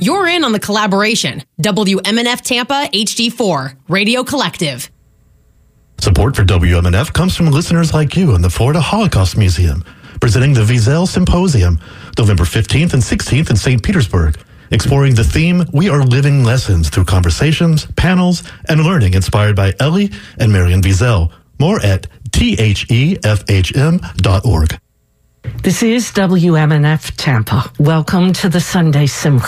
You're in on the collaboration. WMNF Tampa HD4 Radio Collective. Support for WMNF comes from listeners like you in the Florida Holocaust Museum, presenting the Wiesel Symposium, November 15th and 16th in St. Petersburg, exploring the theme, We Are Living Lessons, through conversations, panels, and learning inspired by Elie and Marion Wiesel. More at thefhm.org. This is WMNF Tampa. Welcome to the Sunday Simcha.